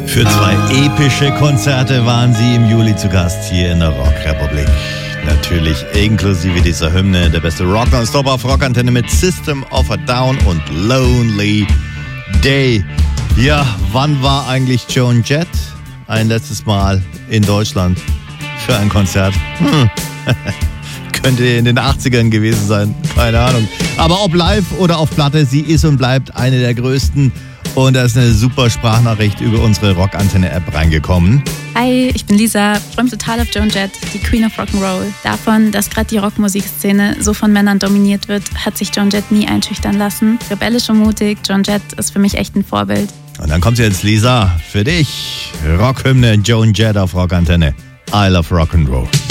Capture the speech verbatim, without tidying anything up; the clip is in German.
Für zwei epische Konzerte waren sie im Juli zu Gast hier in der Rockrepublik. Natürlich inklusive dieser Hymne, der beste Rock non-stop auf Rockantenne mit System of a Down und Lonely Day. Ja, wann war eigentlich Joan Jett ein letztes Mal in Deutschland für ein Konzert? Hm. Könnte in den achtzigern gewesen sein, keine Ahnung. Aber ob live oder auf Platte, sie ist und bleibt eine der größten. Und da ist eine super Sprachnachricht über unsere Rockantenne-App reingekommen. Hi, ich bin Lisa, ich freue mich total auf Joan Jett, die Queen of Rock'n'Roll. Davon, dass gerade die Rockmusikszene so von Männern dominiert wird, hat sich Joan Jett nie einschüchtern lassen. Rebellisch und mutig, Joan Jett ist für mich echt ein Vorbild. Und dann kommt jetzt, Lisa, für dich. Rockhymne Joan Jett auf Rockantenne. I love Rock'n'Roll.